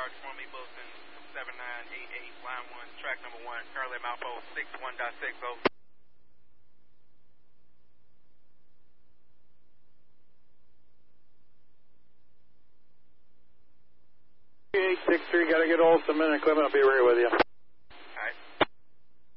Fox, Formally Wilson, 7988, line 1, track number 1, currently Mount 61.60. 863, got to get Olson and equipment. I'll be right with you.